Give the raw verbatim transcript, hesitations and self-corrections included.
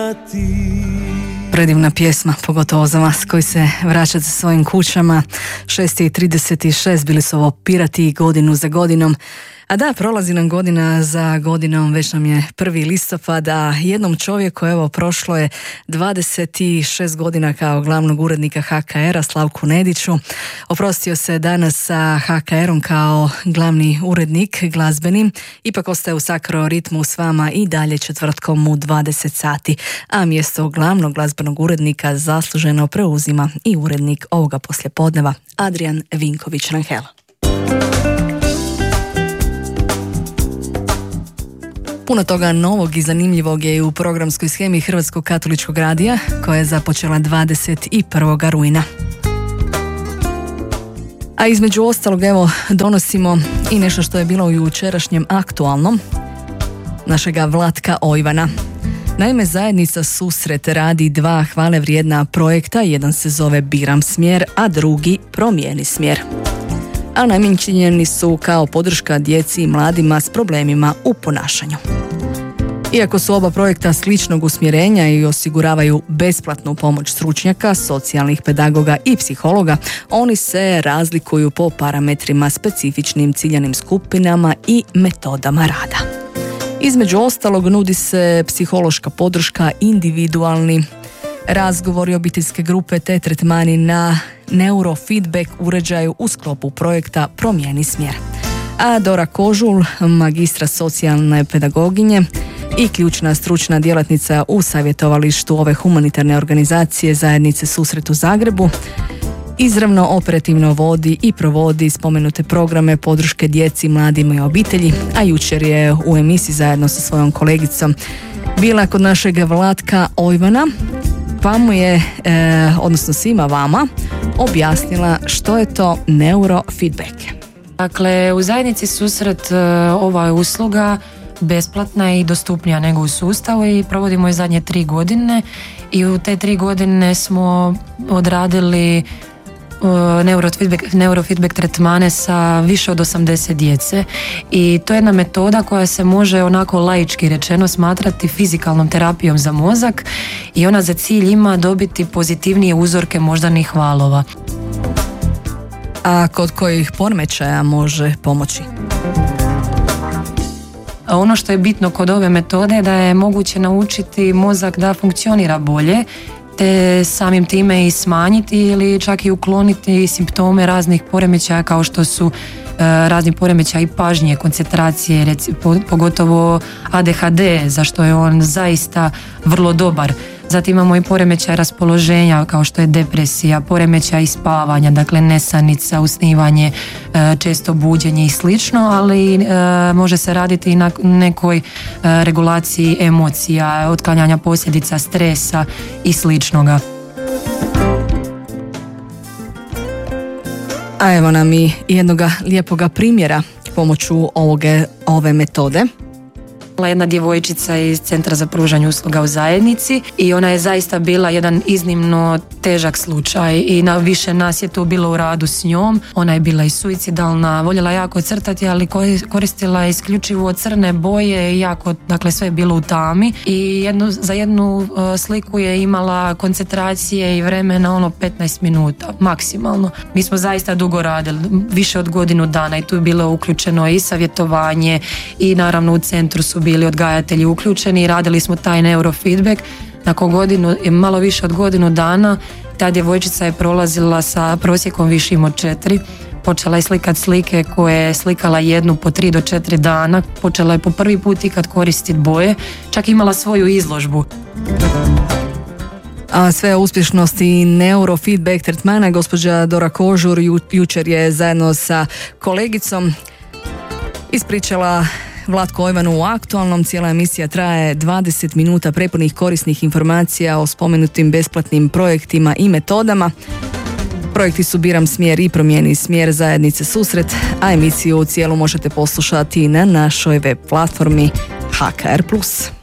sati. Predivna pjesma, pogotovo za vas koji se vraćate svojim kućama. šest i trideset šest bili su ovo Pirati godinu za godinom. A da, prolazi nam godina za godinom, već nam je prvi listopad, a jednom čovjeku, evo, prošlo je dvadeset šest godina kao glavnog urednika ha ka era, Slavku Nediću. Oprostio se danas sa ha ka erom kao glavni urednik glazbeni, ipak ostaje u Sakro ritmu s vama i dalje četvrtkom u dvadeset sati, a mjesto glavnog glazbenog urednika zasluženo preuzima i urednik ovoga poslijepodneva, Adrian Vinković-Rangel. Puno toga novog i zanimljivog je u programskoj shemi Hrvatskog katoličkog radija, koja je započela dvadeset prvog rujna. A između ostalog, evo, donosimo i nešto što je bilo u jučerašnjem aktualnom, našega Vlatka Ojvana. Naime, zajednica Susret radi dva hvale vrijedna projekta, jedan se zove Biram smjer, a drugi Promijeni smjer. A namijenjeni su kao podrška djeci i mladima s problemima u ponašanju. Iako su oba projekta sličnog usmjerenja i osiguravaju besplatnu pomoć stručnjaka, socijalnih pedagoga i psihologa, oni se razlikuju po parametrima, specifičnim ciljanim skupinama i metodama rada. Između ostalog, nudi se psihološka podrška, individualni razgovori obiteljske grupe te tretmani na neurofeedback uređaju u sklopu projekta Promijeni smjer. A Dora Kožul, magistra socijalne pedagoginje i ključna stručna djelatnica u savjetovalištu ove humanitarne organizacije Zajednice Susret u Zagrebu, izravno operativno vodi i provodi spomenute programe podrške djeci, mladima i obitelji, a jučer je u emisiji zajedno sa svojom kolegicom bila kod našeg Vlatka Ojvana, pa mu je, e, odnosno svima vama, objasnila što je to neurofeedback. Dakle, u Zajednici Susret ova je usluga besplatna i dostupnija nego u sustavu i provodimo je zadnje tri godine i u te tri godine smo odradili neurofeedback, neurofeedback tretmane sa više od osamdeset djece i to je jedna metoda koja se može onako laički rečeno smatrati fizikalnom terapijom za mozak i ona za cilj ima dobiti pozitivnije uzorke moždanih valova. A kod kojih poremećaja može pomoći? Ono što je bitno kod ove metode je da je moguće naučiti mozak da funkcionira bolje, te samim time i smanjiti ili čak i ukloniti simptome raznih poremećaja kao što su e, razni poremećaji pažnje, koncentracije, reci, po, pogotovo a de ha de, za što je on zaista vrlo dobar. Zatim imamo i poremećaj raspoloženja kao što je depresija, poremećaj spavanja, dakle nesanica, usnivanje, često buđenje i slično, ali može se raditi i na nekoj regulaciji emocija, otklanjanja posljedica stresa i sličnoga. A evo nam i jednoga lijepoga primjera pomoću ovoge, ove metode. Jedna djevojčica iz Centra za pružanje usluga u zajednici i ona je zaista bila jedan iznimno težak slučaj i na više nas je tu bilo u radu s njom. Ona je bila i suicidalna, voljela jako crtati, ali koristila je isključivo crne boje i jako, dakle sve je bilo u tami i jednu, za jednu uh, sliku je imala koncentracije i vremena ono petnaest minuta maksimalno. Mi smo zaista dugo radili, više od godinu dana i tu je bilo uključeno i savjetovanje i naravno u centru su bili odgajatelji uključeni i radili smo taj neurofeedback. Nakon godinu, malo više od godinu dana ta djevojčica je prolazila sa prosjekom višim od četiri. Počela je slikati slike koje je slikala jednu po tri do četiri dana. Počela je po prvi put ikad koristiti boje. Čak imala svoju izložbu. A sve o uspješnosti neurofeedback tretmana gospođa Dora Kožur ju, jučer je zajedno sa kolegicom ispričala Vlatku Ojvanu u aktualnom. Cijela emisija traje dvadeset minuta prepunih korisnih informacija o spomenutim besplatnim projektima i metodama. Projekti su Biram smjer i Promijeni smjer Zajednice Susret, a emisiju cijelu možete poslušati na našoj web platformi ha ka er plus.